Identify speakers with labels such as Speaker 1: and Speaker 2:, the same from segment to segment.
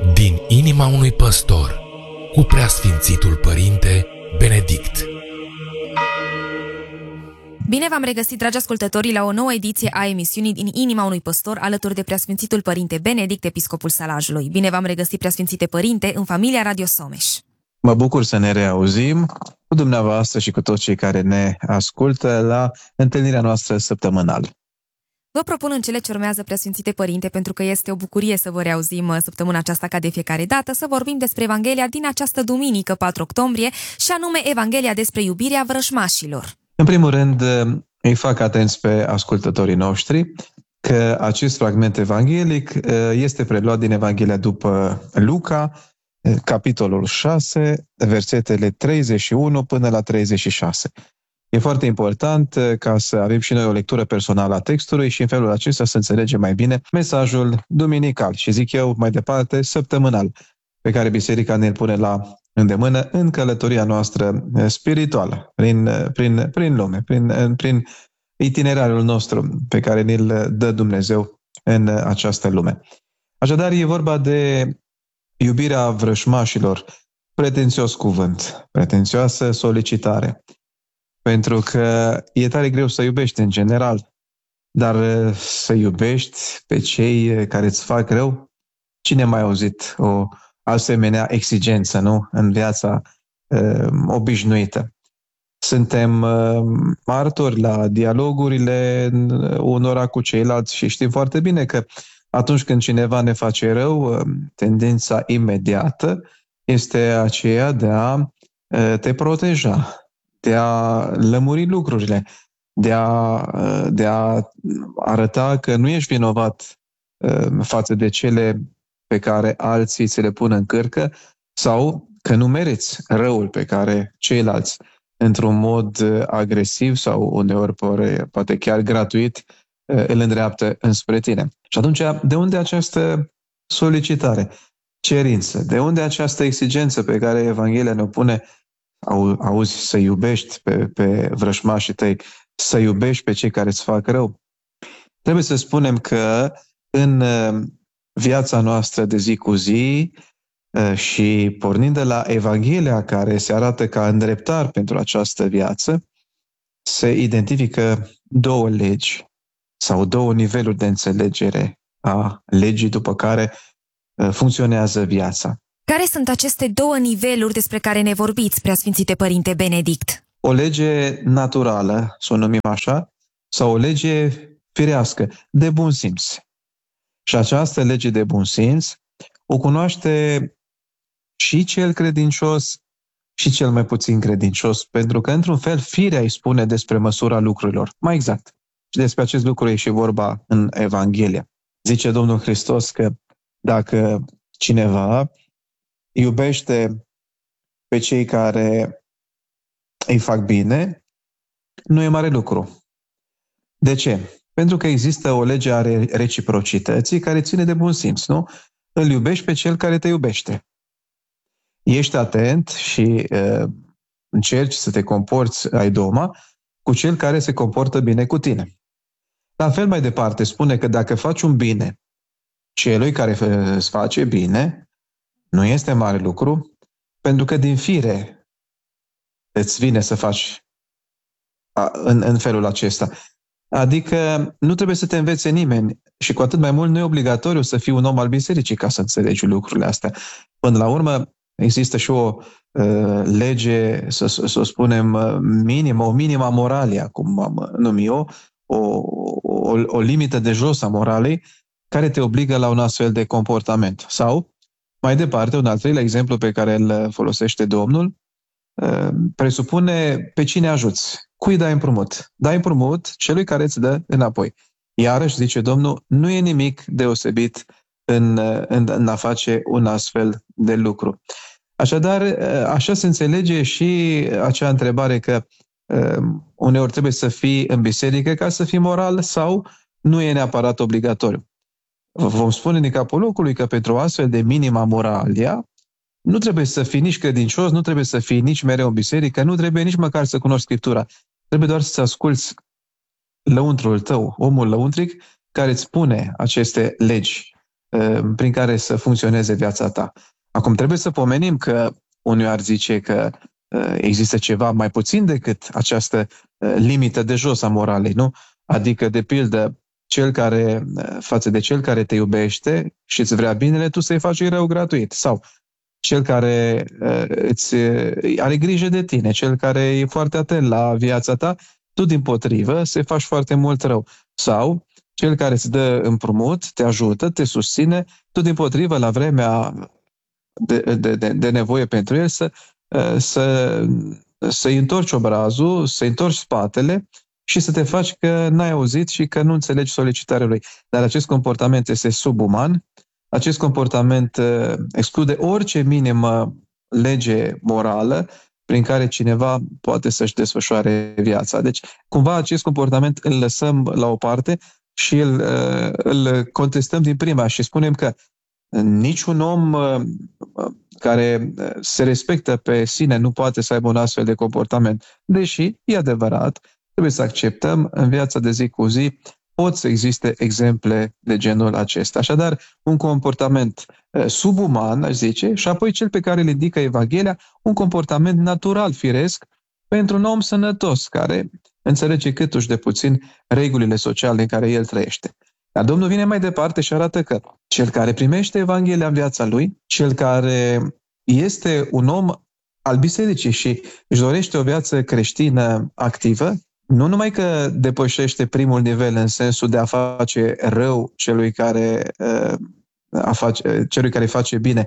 Speaker 1: Din inima unui păstor, cu Preasfințitul Părinte Benedict.
Speaker 2: Bine v-am regăsit, dragi ascultători, la o nouă ediție a emisiunii Din inima unui păstor, alături de Preasfințitul Părinte Benedict, episcopul Sălajului. Bine v-am regăsit, Preasfințite Părinte, în familia Radio Someș.
Speaker 3: Mă bucur să ne reauzim cu dumneavoastră și cu toți cei care ne ascultă la întâlnirea noastră săptămânală.
Speaker 2: Vă propun în cele ce urmează, Preasfințite Părinte, pentru că este o bucurie să vă reauzim săptămâna aceasta ca de fiecare dată, să vorbim despre Evanghelia din această duminică, 4 octombrie, și anume Evanghelia despre iubirea vrăjmașilor.
Speaker 3: În primul rând, îi fac atenți pe ascultătorii noștri că acest fragment evanghelic este preluat din Evanghelia după Luca, capitolul 6, versetele 31 până la 36. E foarte important ca să avem și noi o lectură personală a textului și în felul acesta să înțelegem mai bine mesajul duminical și, zic eu, mai departe, săptămânal, pe care Biserica ne-l pune la îndemână în călătoria noastră spirituală, prin lume, prin itinerariul nostru pe care ne-l dă Dumnezeu în această lume. Așadar, e vorba de iubirea vrăjmașilor, pretențios cuvânt, pretențioasă solicitare, pentru că e tare greu să iubești în general, dar să iubești pe cei care îți fac rău, cine mai a auzit o asemenea exigență, nu? În viața obișnuită. Suntem martori la dialogurile unora cu ceilalți și știm foarte bine că atunci când cineva ne face rău, tendința imediată este aceea de a te proteja, de a lămuri lucrurile, de a arăta că nu ești vinovat față de cele pe care alții ți le pun în cârcă sau că nu meriți răul pe care ceilalți, într-un mod agresiv sau uneori poate chiar gratuit, îl îndreaptă înspre tine. Și atunci, de unde această solicitare, cerință? De unde această exigență pe care Evanghelia ne pune? Auzi, să iubești pe vrăjmașii tăi, să iubești pe cei care îți fac rău. Trebuie să spunem că în viața noastră de zi cu zi și pornind de la Evanghelia care se arată ca îndreptar pentru această viață, se identifică două legi sau două niveluri de înțelegere a legii după care funcționează viața.
Speaker 2: Care sunt aceste două niveluri despre care ne vorbiți, Preasfințite Părinte Benedict?
Speaker 3: O lege naturală, să o numim așa, sau o lege firească, de bun simț. Și această lege de bun simț o cunoaște și cel credincios și cel mai puțin credincios, pentru că, într-un fel, firea îi spune despre măsura lucrurilor. Mai exact. Și despre acest lucru e și vorba în Evanghelie. Zice Domnul Hristos că dacă cineva iubește pe cei care îi fac bine, nu e mare lucru. De ce? Pentru că există o lege a reciprocității care ține de bun simț, nu? Îl iubești pe cel care te iubește. Ești atent și încerci să te comporți ai doma cu cel care se comportă bine cu tine. La fel mai departe spune că dacă faci un bine celui care îți face bine, nu este mare lucru, pentru că din fire îți vine să faci în felul acesta. Adică nu trebuie să te învețe nimeni și cu atât mai mult nu e obligatoriu să fii un om al bisericii ca să înțelegi lucrurile astea. Până la urmă există și o lege, să o spunem, minimă, o minima moralia, cum am numit eu, o limită de jos a moralei care te obligă la un astfel de comportament. Sau, mai departe, un al treilea exemplu pe care îl folosește Domnul, presupune pe cine ajuți. Cui dai împrumut? Dai împrumut celui care îți dă înapoi. Iarăși, zice Domnul, nu e nimic deosebit în a face un astfel de lucru. Așadar, așa se înțelege și acea întrebare că uneori trebuie să fii în biserică ca să fii moral sau nu e neapărat obligatoriu. Vom spune din capul locului că pentru o astfel de minima moralia nu trebuie să fii nici credincios, nu trebuie să fii nici mereu în biserică, nu trebuie nici măcar să cunoști Scriptura. Trebuie doar să asculți lăuntrul tău, omul lăuntric, care îți spune aceste legi. prin care să funcționeze viața ta. Acum trebuie să pomenim că unii ar zice că există ceva mai puțin decât această limită de jos a moralei, nu? Adică, de pildă, față de cel care te iubește și îți vrea binele, tu să-i faci rău gratuit. Sau cel care îți are grijă de tine, cel care e foarte atent la viața ta, tu dimpotrivă să-i faci foarte mult rău. Sau cel care îți dă împrumut, te ajută, te susține, tu dimpotrivă la vremea de nevoie pentru el să-i întorci obrazul, să-i întorci spatele și să te faci că n-ai auzit și că nu înțelegi solicitarea lui. Dar acest comportament este subuman, acest comportament exclude orice minimă lege morală prin care cineva poate să-și desfășoare viața. Deci, cumva, acest comportament îl lăsăm la o parte și îl contestăm din prima și spunem că niciun om care se respectă pe sine nu poate să aibă un astfel de comportament. Deși, e adevărat, trebuie să acceptăm, în viața de zi cu zi pot să existe exemple de genul acesta. Așadar, un comportament subuman, aș zice, și apoi cel pe care îl indică Evanghelia, un comportament natural, firesc, pentru un om sănătos, care înțelege câtuși de puțin regulile sociale în care el trăiește. Dar Domnul vine mai departe și arată că cel care primește Evanghelia în viața lui, cel care este un om al bisericii și își dorește o viață creștină activă, nu numai că depășește primul nivel în sensul de a face rău celui care face bine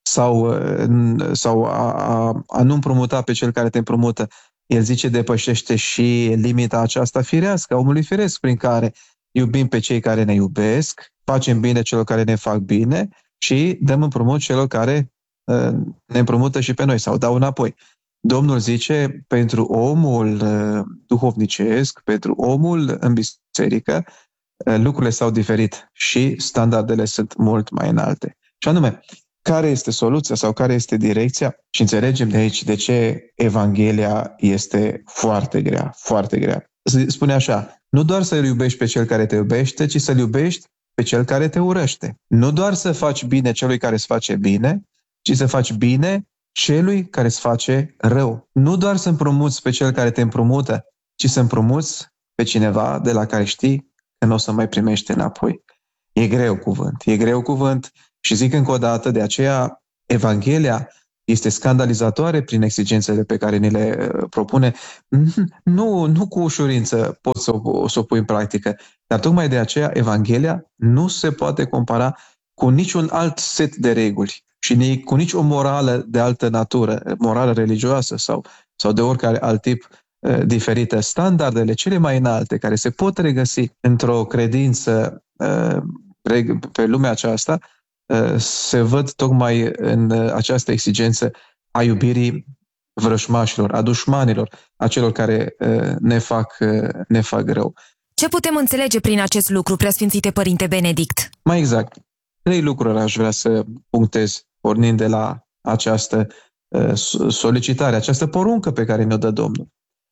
Speaker 3: sau a nu împrumuta pe cel care te împrumută, el zice depășește și limita aceasta firească, a omului firesc, prin care iubim pe cei care ne iubesc, facem bine celor care ne fac bine și dăm împrumut celor care ne împrumută și pe noi sau dau înapoi. Domnul zice, pentru omul duhovnicesc, pentru omul în biserică, lucrurile s-au diferit și standardele sunt mult mai înalte. Și anume, care este soluția sau care este direcția? Și înțelegem de aici de ce Evanghelia este foarte grea, foarte grea. Spune așa, nu doar să-l iubești pe cel care te iubește, ci să-l iubești pe cel care te urăște. Nu doar să faci bine celui care îți face bine, ci să faci bine celui care îți face rău. Nu doar să împrumuți pe cel care te împrumută, ci să împrumuți pe cineva de la care știi că nu o să mai primești înapoi. E greu cuvânt și zic încă o dată, de aceea Evanghelia este scandalizatoare prin exigențele pe care ni le propune. Nu cu ușurință poți să o pui în practică, dar tocmai de aceea Evanghelia nu se poate compara cu niciun alt set de reguli și cu nici o morală de altă natură, morală religioasă sau de oricare alt tip diferită. Standardele cele mai înalte care se pot regăsi într-o credință pe lumea aceasta se văd tocmai în această exigență a iubirii vrășmașilor, a dușmanilor, a celor care ne fac rău.
Speaker 2: Ce putem înțelege prin acest lucru, Preasfințite Părinte Benedict?
Speaker 3: Mai exact, 3 lucruri aș vrea să punctez, pornind de la această solicitare, această poruncă pe care ne-o dă Domnul.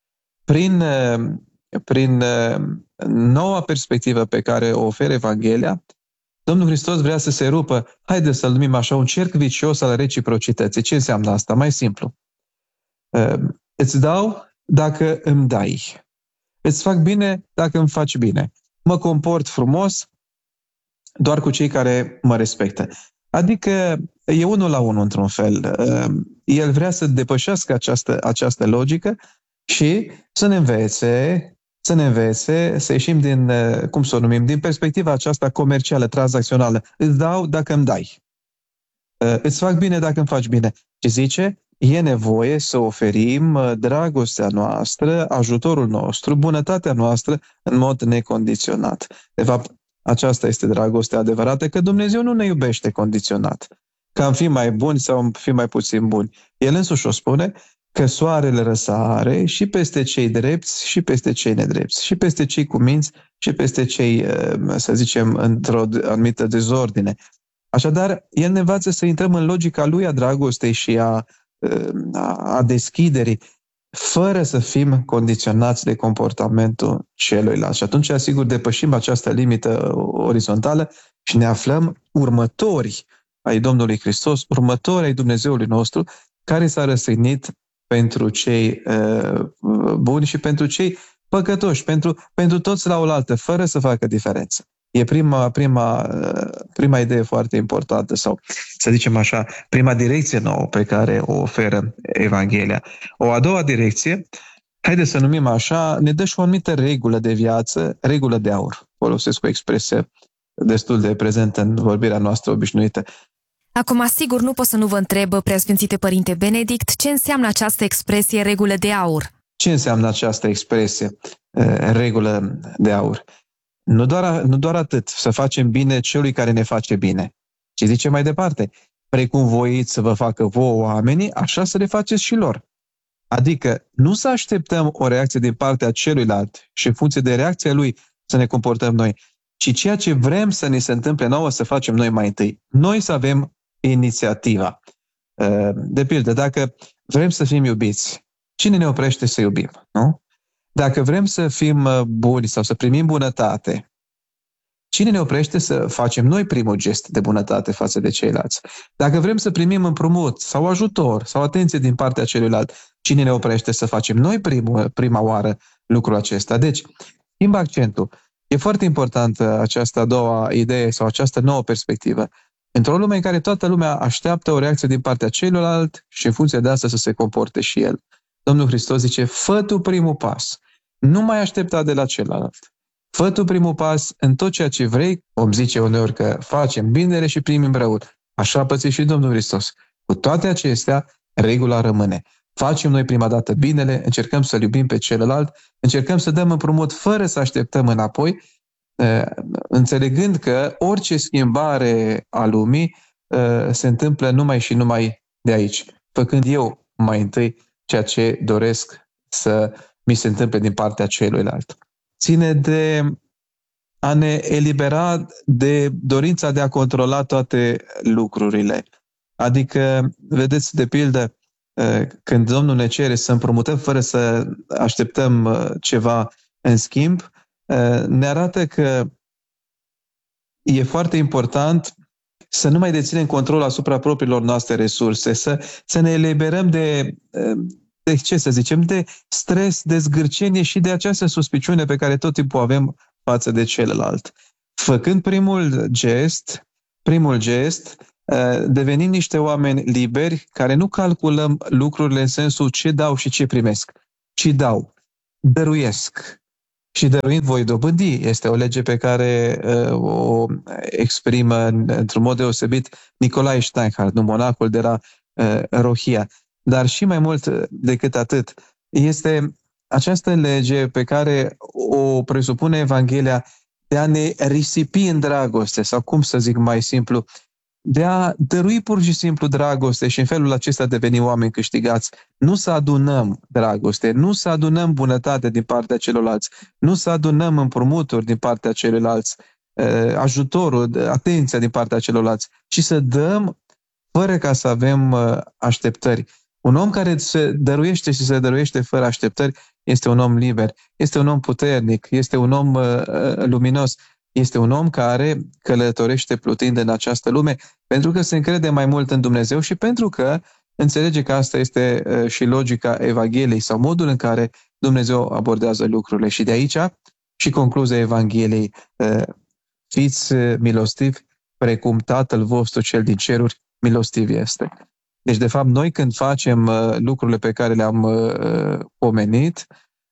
Speaker 3: Prin noua perspectivă pe care o oferă Evanghelia, Domnul Hristos vrea să se rupă, haideți să-l numim așa, un cerc vicios al reciprocității. Ce înseamnă asta? Mai simplu. Îți dau dacă îmi dai. Îți fac bine dacă îmi faci bine. Mă comport frumos doar cu cei care mă respectă. Adică e unul la unul într-un fel. El vrea să depășească această logică și să ne învețe, să ieșim din perspectiva aceasta comercială, tranzacțională. Îți dau dacă îmi dai. Îți fac bine dacă îmi faci bine. Ce zice? E nevoie să oferim dragostea noastră, ajutorul nostru, bunătatea noastră în mod necondiționat. De fapt, aceasta este dragostea adevărată, că Dumnezeu nu ne iubește condiționat. Că am fi mai buni sau am fi mai puțin buni. El însuși o spune că soarele răsare și peste cei drepți și peste cei nedrepți, și peste cei cuminți și peste cei, să zicem, într-o anumită dezordine. Așadar, el ne învață să intrăm în logica lui a dragostei și a deschiderii, fără să fim condiționați de comportamentul celuilalt. Și atunci, asigur, depășim această limită orizontală și ne aflăm următori ai Domnului Hristos, următori ai Dumnezeului nostru, care s-a răstignit pentru cei buni și pentru cei păcătoși, pentru toți la oaltă, fără să facă diferență. E prima idee foarte importantă, sau să zicem așa, prima direcție nouă pe care o oferă Evanghelia. O a doua direcție, haideți să numim așa, ne dă și o anumită regulă de viață, regulă de aur. Folosesc o expresie destul de prezentă în vorbirea noastră obișnuită.
Speaker 2: Acum, sigur, nu pot să nu vă întreb, Preasfințite Părinte Benedict, ce înseamnă această expresie regulă de aur?
Speaker 3: Ce înseamnă această expresie regulă de aur? Nu doar atât, să facem bine celui care ne face bine, ci zice mai departe, precum voiți să vă facă vouă oamenii, așa să le faceți și lor. Adică nu să așteptăm o reacție din partea celuilalt și în funcție de reacția lui să ne comportăm noi, ci ceea ce vrem să ne se întâmple nouă să facem noi mai întâi. Noi să avem inițiativa. De pildă, dacă vrem să fim iubiți, cine ne oprește să iubim? Nu? Dacă vrem să fim buni sau să primim bunătate, cine ne oprește să facem noi primul gest de bunătate față de ceilalți? Dacă vrem să primim împrumut sau ajutor sau atenție din partea celuilalt, cine ne oprește să facem noi prima oară lucrul acesta? Deci, schimbă accentul. E foarte importantă această a doua idee sau această nouă perspectivă. Într-o lume în care toată lumea așteaptă o reacție din partea celuilalt și în funcție de asta să se comporte și el. Domnul Hristos zice, fă tu primul pas. Nu mai aștepta de la celălalt. Fă tu primul pas în tot ceea ce vrei. Om zice uneori că facem binele și primim răul. Așa a pățit și Domnul Hristos. Cu toate acestea, regula rămâne. Facem noi prima dată binele, încercăm să-l iubim pe celălalt, încercăm să dăm împrumut fără să așteptăm înapoi, înțelegând că orice schimbare a lumii se întâmplă numai și numai de aici, făcând eu mai întâi ceea ce doresc să mi se întâmple din partea celuilalt. Ține de a ne elibera de dorința de a controla toate lucrurile. Adică, vedeți, de pildă, când Domnul ne cere să împrumutăm fără să așteptăm ceva în schimb, ne arată că e foarte important să nu mai deținem control asupra propriilor noastre resurse, să ne eliberăm de ce să zicem, de stres, de zgârcenie și de această suspiciune pe care tot timpul avem față de celălalt. Făcând primul gest, devenim niște oameni liberi care nu calculăm lucrurile în sensul ce dau și ce primesc, ci dau, dăruiesc. Și dăruind voi dobândi. Este o lege pe care o exprimă într-un mod deosebit Nicolae Steinhardt, monacul de la Rohia. Dar și mai mult decât atât, este această lege pe care o presupune Evanghelia de a ne risipi în dragoste, sau cum să zic mai simplu, de a dărui pur și simplu dragoste și în felul acesta devenim oameni câștigați. Nu să adunăm dragoste, nu să adunăm bunătate din partea celorlalți, nu să adunăm împrumuturi din partea celorlalți, ajutorul, atenția din partea celorlalți, ci să dăm fără ca să avem așteptări. Un om care se dăruiește și se dăruiește fără așteptări este un om liber, este un om puternic, este un om luminos, este un om care călătorește plutind în această lume pentru că se încrede mai mult în Dumnezeu și pentru că înțelege că asta este și logica Evangheliei sau modul în care Dumnezeu abordează lucrurile. Și de aici și concluzia Evangheliei, fiți milostivi precum Tatăl vostru cel din ceruri milostiv este. Deci, de fapt, noi când facem lucrurile pe care le-am pomenit,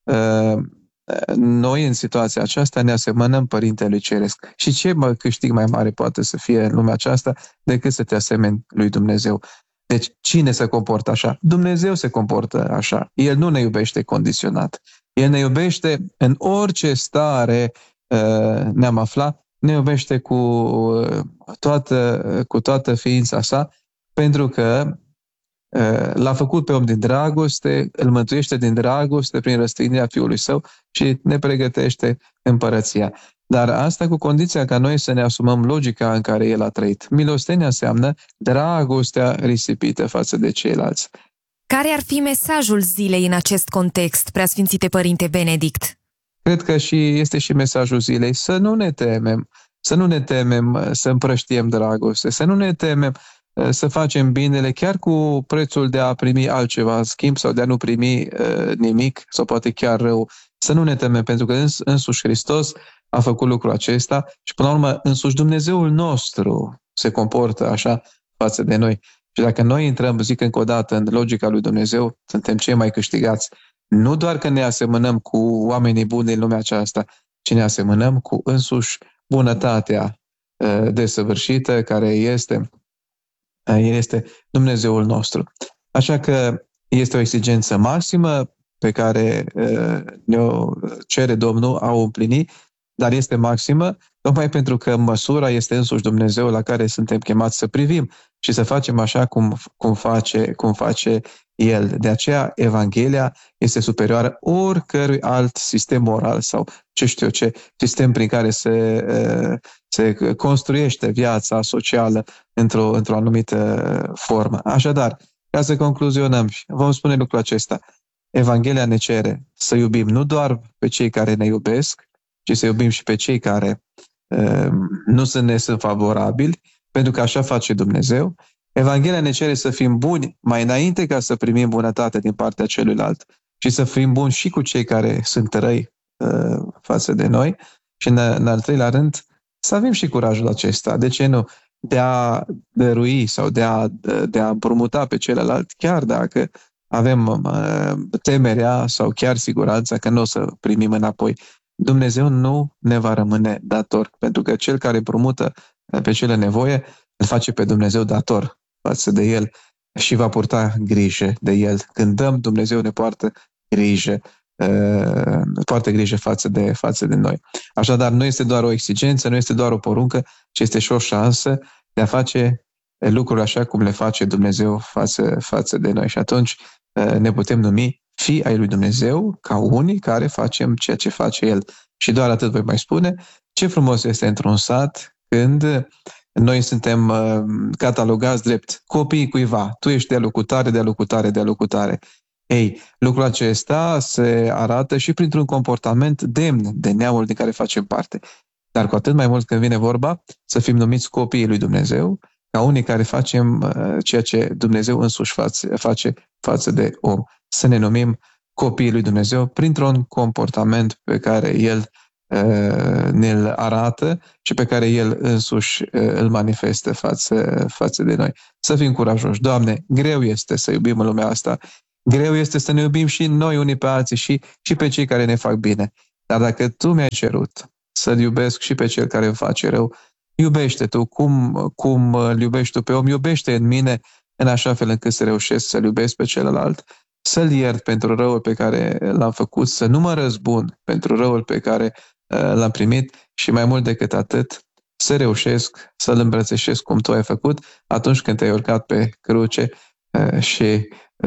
Speaker 3: noi în situația aceasta ne asemănăm Părintelui Ceresc. Și ce câștig mai mare poate să fie în lumea aceasta decât să te asemeni lui Dumnezeu? Deci, cine se comportă așa? Dumnezeu se comportă așa. El nu ne iubește condiționat. El ne iubește în orice stare ne-am aflat, ne iubește cu toată ființa sa, pentru că l-a făcut pe om din dragoste, îl mântuiește din dragoste prin răstignirea Fiului Său și ne pregătește împărăția. Dar asta cu condiția ca noi să ne asumăm logica în care El a trăit. Milostenia înseamnă dragostea risipită față de ceilalți.
Speaker 2: Care ar fi mesajul zilei în acest context, Preasfințite Părinte Benedict?
Speaker 3: Cred că este și mesajul zilei, să nu ne temem să nu ne temem să împrăștiem dragoste, să nu ne temem să facem binele chiar cu prețul de a primi altceva în schimb sau de a nu primi nimic sau poate chiar rău. Să nu ne temem, pentru că însuși Hristos a făcut lucrul acesta și până la urmă însuși Dumnezeul nostru se comportă așa față de noi. Și dacă noi intrăm, zic încă o dată, în logica lui Dumnezeu, suntem cei mai câștigați. Nu doar că ne asemănăm cu oamenii buni din lumea aceasta, ci ne asemănăm cu însuși bunătatea desăvârșită care este Dumnezeul nostru. Așa că este o exigență maximă pe care ne-o cere Domnul a o împlini, dar este maximă tocmai pentru că măsura este însuși Dumnezeu la care suntem chemați să privim și să facem așa cum face El. De aceea Evanghelia este superioară oricărui alt sistem moral sau ce sistem prin care se construiește viața socială într-o anumită formă. Așadar, ca să concluzionăm, vom spune lucrul acesta. Evanghelia ne cere să iubim nu doar pe cei care ne iubesc, ci să iubim și pe cei care nu sunt favorabili, pentru că așa face Dumnezeu. Evanghelia ne cere să fim buni mai înainte ca să primim bunătate din partea celuilalt și să fim buni și cu cei care sunt răi față de noi. Și în al treilea rând, să avem și curajul acesta. De ce nu? De a dărui sau de a împrumuta pe celălalt, chiar dacă avem temerea sau chiar siguranța că nu o să primim înapoi. Dumnezeu nu ne va rămâne dator, pentru că cel care împrumută pe cele nevoie îl face pe Dumnezeu dator față de el și va purta grijă de el. Când dăm, Dumnezeu ne poartă grijă față de noi. Așadar, nu este doar o exigență, nu este doar o poruncă, ci este și o șansă de a face lucruri așa cum le face Dumnezeu față de noi. Și atunci ne putem numi fii ai lui Dumnezeu ca unii care facem ceea ce face El. Și doar atât voi mai spune, ce frumos este într-un sat când noi suntem catalogați drept copiii cuiva. Tu ești de-a locutare. Ei, lucrul acesta se arată și printr-un comportament demn de neamul din care facem parte. Dar cu atât mai mult când vine vorba să fim numiți copiii lui Dumnezeu, ca unii care facem ceea ce Dumnezeu însuși face față de om. Să ne numim copiii lui Dumnezeu printr-un comportament pe care El ne-l arată și pe care El însuși îl manifestă față de noi. Să fim curajoși. Doamne, greu este să iubim în lumea asta, greu este să ne iubim și noi unii pe alții și pe cei care ne fac bine. Dar dacă Tu mi-ai cerut să-L iubesc și pe cel care îmi face rău, iubește Tu, cum îl iubești Tu pe om, iubește în mine în așa fel încât să reușesc să-l iubesc pe celălalt, să-l iert pentru răul pe care l-am făcut, să nu mă răzbun pentru răul pe care l-am primit și mai mult decât atât, să reușesc să-l îmbrățișez cum Tu ai făcut atunci când Te-ai urcat pe cruce și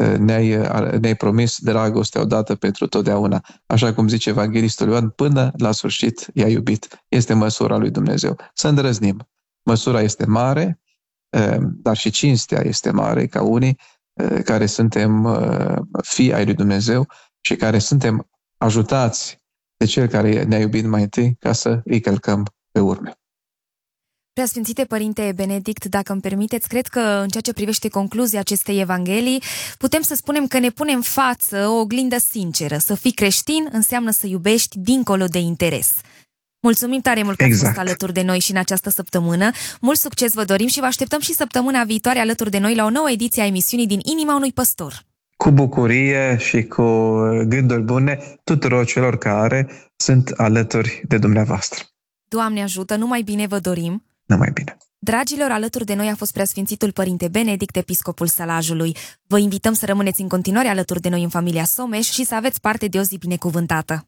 Speaker 3: ne-ai promis dragostea odată pentru totdeauna. Așa cum zice Evanghelistul Ioan, până la sfârșit i-a iubit. Este măsura lui Dumnezeu. Să îndrăznim. Măsura este mare, dar și cinstea este mare ca unii care suntem fii ai lui Dumnezeu și care suntem ajutați de Cel care ne-a iubit mai întâi ca să îi călcăm pe urme.
Speaker 2: Preasfințite Părinte Benedict, dacă îmi permiteți, cred că în ceea ce privește concluzia acestei Evanghelii, putem să spunem că ne punem în față o oglindă sinceră. Să fii creștin înseamnă să iubești dincolo de interes. Mulțumim tare mult că ați fost alături de noi și în această săptămână. Mult succes vă dorim și vă așteptăm și săptămâna viitoare alături de noi la o nouă ediție a emisiunii Din Inima unui Păstor.
Speaker 3: Cu bucurie și cu gânduri bune tuturor celor care sunt alături de dumneavoastră.
Speaker 2: Doamne ajută, numai bine vă dorim.
Speaker 3: Numai bine.
Speaker 2: Dragilor, alături de noi a fost Preasfințitul Părinte Benedict, episcopul Sălajului. Vă invităm să rămâneți în continuare alături de noi în familia Someș și să aveți parte de o zi binecuvântată.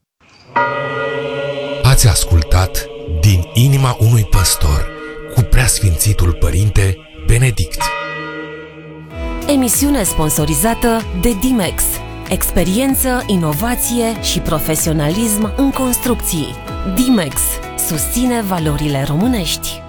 Speaker 1: Ați ascultat Din Inima unui Păstor cu Preasfințitul Părinte Benedict.
Speaker 4: Emisiune sponsorizată de Dimex. Experiență, inovație și profesionalism în construcții. Dimex susține valorile românești.